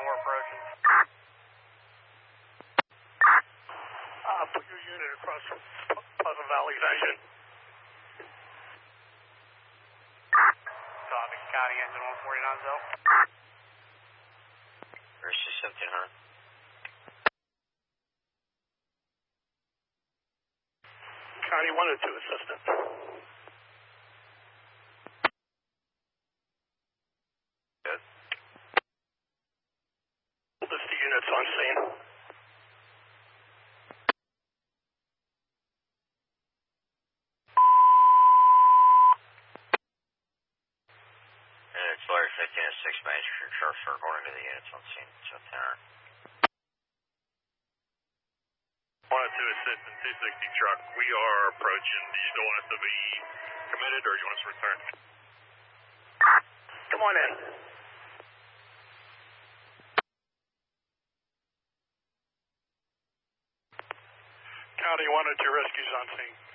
we're approaching. Put your unit across from Pleasant Valley Station. Copy. County engine 149 Zell. Versus 1700. County 102 assistant. Good. List the units on scene. It's Larry 15 at 6 Main Street, short circle into the units on scene, 1700. 102 assistant 260 truck. We are approaching. Do you still want us to be committed or do you want us to return? Come on in. County 102 rescues on scene.